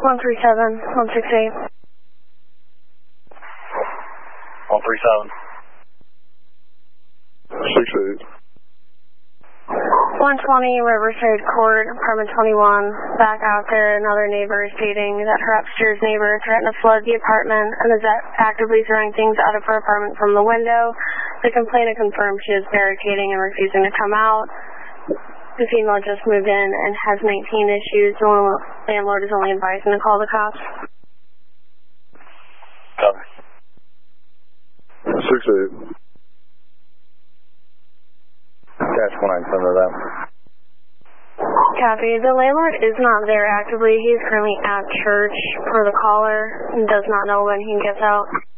137, 168. 137. 68. 120 Riverside Court, apartment 21. Back out there, another neighbor is stating that her upstairs neighbor threatened to flood the apartment and is actively throwing things out of her apartment from the window. The complainant confirmed she is barricading and refusing to come out. The female just moved in and has 19 issues. The landlord is only advising to call the cops. Copy. 68. Dash 197 of that. Copy. The landlord is not there actively. He's currently at church for the caller and does not know when he gets out.